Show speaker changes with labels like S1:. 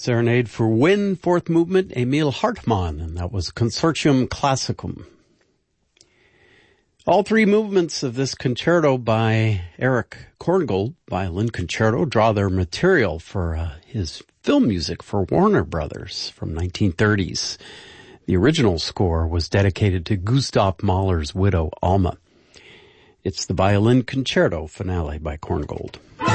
S1: Serenade for Wind, fourth movement, Emil Hartmann, and that was Consortium Classicum. All three movements of this concerto by Erich Korngold, violin concerto, draw their material for his film music for Warner Brothers from 1930s. The original score was dedicated to Gustav Mahler's widow, Alma. It's the violin concerto finale by Korngold.